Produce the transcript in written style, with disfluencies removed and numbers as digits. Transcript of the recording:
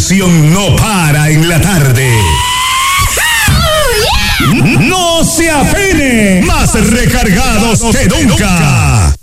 diversión no para en la tarde. ¡No se afine! Más recargados que nunca.